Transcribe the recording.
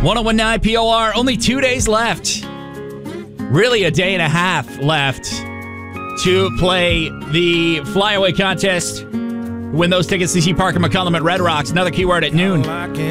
1019 POR, only 2 days left. Really a day and a half left to play the flyaway contest. Win those tickets to see Parker McCollum at Red Rocks. Another keyword at noon.